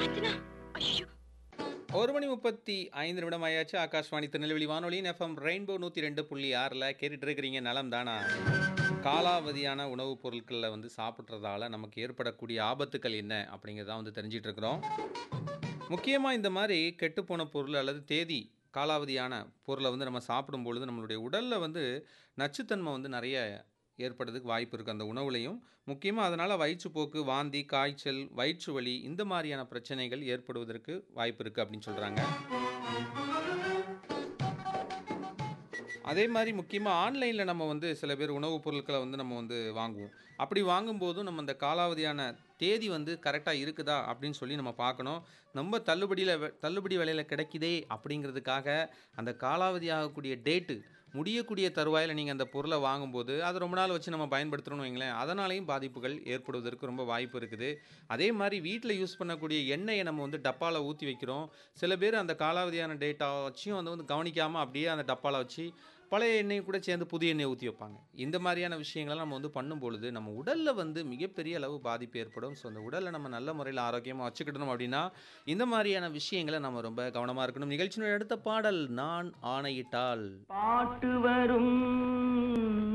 என்னாச்சுன்னா? ஐயோ! 1 மணி 35 நிமிடம் ஆயாச்சு. ஆகாஷ்வாணி திருநெல்வேலி வானொலியின் எஃப்எம் ரெயின்போ 102.6ல கேட்டுட்டு இருக்கிறீங்க நலம் தானா? காலாவதியான உணவுப் பொருட்கள்ல வந்து சாப்பிட்றதால நமக்கு ஏற்படக்கூடிய ஆபத்துக்கள் என்ன? அப்படிங்கிறத வந்து தெரிஞ்சுட்டு இருக்கிறோம். முக்கியமா இந்த மாரி கெட்டுப்போன பொருள் அல்லது தேதி காலாவதியான பொருள வந்து நம்ம சாப்பிடும்பொழுது, நம்மளுடைய உடல்ல வந்து நச்சுத்தன்மை வந்து நெறைய ஏற்படுறதுக்கு வாய்ப்பு இருக்கு அந்த உணவுலயும். முக்கியமா அதனால வயிற்றுப்போக்கு, வாந்தி, காய்ச்சல், வயிற்று வலி இந்த மாரியான பிரச்சனைகள் ஏற்படுவதற்கு வாய்ப்பு இருக்கு அப்படின்னு சொல்றாங்க. அதே மாரி முக்கியமா ஆன்லைன்ல நம்ம வந்து சில பேர் உணவுப் பொருட்கள வந்து நம்ம வந்து வாங்குவோம். அப்படி வாங்கும்போதும் நம்ம அந்த காலாவதியான தேதி வந்து கரெக்ட்டா இருக்குதா அப்படின்னு சொல்லி நம்ம பார்க்கணும். ரொம்ப தள்ளுபடி விலையில கிடைக்குதே அப்படிங்கிறதுக்காக அந்த காலாவதி ஆகக்கூடிய டேட்டு முடியக்கூடிய தருவாயில நீங்க அந்த பொருள வாங்கும்போது, அத ரொம்ப நாள் வச்சு நம்ம பயன்படுத்துறோம்னு வைங்களேன், அதனாலேயும் பாதிப்புகள் ஏற்படுவதற்கு ரொம்ப வாய்ப்பு இருக்குது. அதே மாரி வீட்ல யூஸ் பண்ணக்கூடிய எண்ணெய நம்ம வந்து டப்பால ஊத்தி வைக்கிறோம். சில பேர் அந்த காலாவதியான டேட்டா வச்சும் வந்து கவனிக்காம அப்படியே அந்த டப்பால வச்சு பழைய எண்ணெய் கூட சேர்ந்து புது எண்ணெய் ஊத்தி வைப்பாங்க. இந்த மாரியான விஷயங்கள நம்ம வந்து பண்ணும்பொழுது, நம்ம உடல்ல வந்து மிகப்பெரிய அளவு பாதிப்பு ஏற்படும். ஸோ, அந்த உடல நம்ம நல்ல முறையில ஆரோக்கியமா வச்சுக்கிடணும் அப்படின்னா, இந்த மாரியான விஷயங்கள நம்ம ரொம்ப கவனமா இருக்கணும். நிகழ்ச்சியினுடைய அடுத்த பாடல் "நான் ஆணையிட்டால்". பாட்டு வரும்